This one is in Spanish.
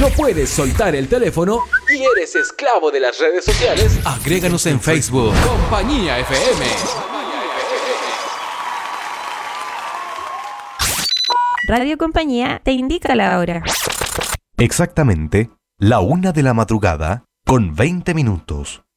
¿No puedes soltar el teléfono y eres esclavo de las redes sociales? Agréganos en Facebook. Compañía FM. Radio Compañía te indica la hora. Exactamente, la 1 de la madrugada con 20 minutos.